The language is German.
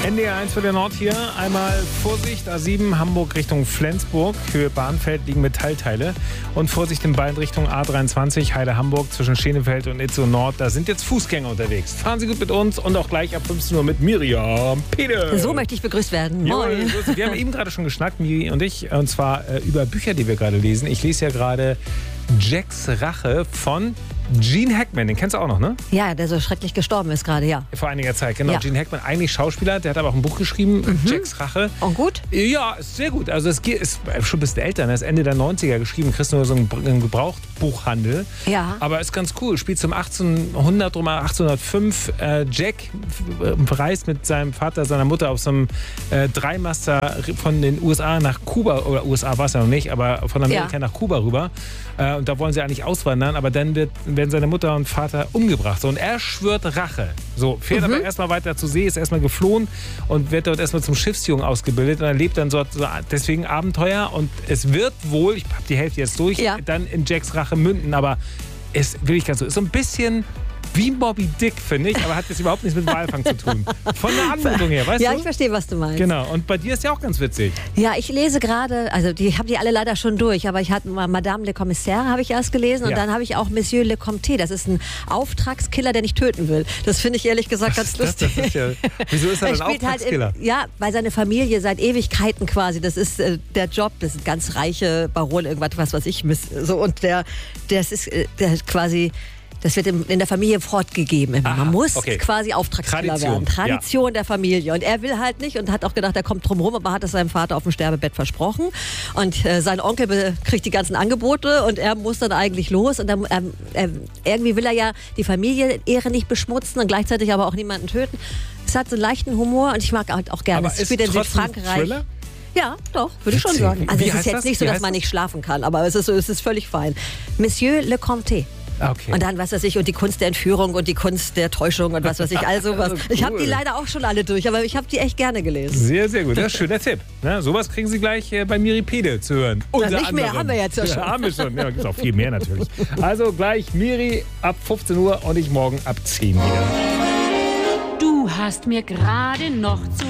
NDR 1 für der Nord hier. Einmal Vorsicht, A7 Hamburg Richtung Flensburg. Höhe Bahnfeld liegen Metallteile. Und Vorsicht in beiden Richtungen A23 Heide Hamburg zwischen Schenefeld und Itzehoe Nord. Da sind jetzt Fußgänger unterwegs. Fahren Sie gut mit uns und auch gleich ab 15 Uhr mit Miriam Pede. So möchte ich begrüßt werden. Moin. Ja, wir haben eben gerade schon geschnackt, Miri und ich. Und zwar über Bücher, die wir gerade lesen. Ich lese ja gerade Jacks Rache von Gene Hackman, den kennst du auch noch, ne? Ja, der so schrecklich gestorben ist gerade, ja. Vor einiger Zeit, genau. Ja. Gene Hackman, eigentlich Schauspieler, der hat aber auch ein Buch geschrieben, Jacks Rache. Und gut? Ja, ist sehr gut. Also es ist schon ein bisschen älter, ne? Ist Ende der 90er geschrieben, kriegst nur so einen Gebrauchtbuchhandel. Ja. Aber ist ganz cool, spielt zum 1800 rum, 1805. Jack reist mit seinem Vater, seiner Mutter auf so einem Dreimaster von den USA nach Kuba, oder USA war es ja noch nicht, aber von Amerika nach Kuba rüber. Und da wollen sie eigentlich auswandern, aber dann werden seine Mutter und Vater umgebracht. So, und er schwört Rache. So, fährt aber erstmal weiter zur See, ist erstmal geflohen und wird dort erstmal zum Schiffsjungen ausgebildet und erlebt dann so deswegen Abenteuer. Und es wird wohl, ich habe die Hälfte jetzt durch, dann in Jacks Rache münden, aber es will ich ganz so, ist so ein bisschen wie Moby Dick, finde ich, aber hat jetzt überhaupt nichts mit Walfang zu tun. Von der Anmutung her, weißt du? Ja, ich verstehe, was du meinst. Genau, und bei dir ist ja auch ganz witzig. Ja, ich lese gerade, also ich habe die alle leider schon durch, aber ich hatte mal Madame le Commissaire, habe ich erst gelesen, und dann habe ich auch Monsieur le Comte, das ist ein Auftragskiller, der nicht töten will. Das finde ich ehrlich gesagt ganz lustig. Das ist ja, wieso ist er ein Auftragskiller? Halt ja, weil seine Familie seit Ewigkeiten quasi, das ist der Job, das sind ganz reiche Baron, irgendwas, was weiß ich, so, und der quasi... Das wird in der Familie fortgegeben. Man muss quasi Auftragskiller werden. Tradition der Familie. Und er will halt nicht und hat auch gedacht, er kommt drum rum, aber hat es seinem Vater auf dem Sterbebett versprochen. Und sein Onkel kriegt die ganzen Angebote und er muss dann eigentlich los. Und dann, irgendwie will er ja die Familienehre nicht beschmutzen und gleichzeitig aber auch niemanden töten. Es hat so einen leichten Humor und ich mag auch gerne. Aber es spielt in Südfrankreich. Ja, doch, würde ich schon sagen. Also es ist jetzt nicht so, dass man nicht schlafen kann, aber es ist völlig fein. Monsieur le Comte. Okay. Und dann, was weiß ich, und die Kunst der Entführung und die Kunst der Täuschung und was weiß ich, all sowas. Cool. Ich habe die leider auch schon alle durch, aber ich habe die echt gerne gelesen. Sehr, sehr gut. Das ist ein schöner Tipp. Na, sowas kriegen Sie gleich bei Miri Pede zu hören. Nicht mehr, haben wir jetzt ja schon. Ja, haben wir schon. Ja, gibt auch viel mehr natürlich. Also gleich Miri ab 15 Uhr und ich morgen ab 10 wieder. Du hast mir gerade noch zu